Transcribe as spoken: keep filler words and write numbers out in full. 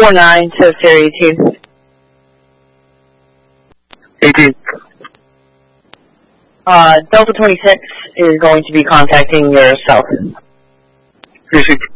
four nine to Sierra eighteen. eighteen. Uh, Delta twenty-six is going to be contacting yourself. Received.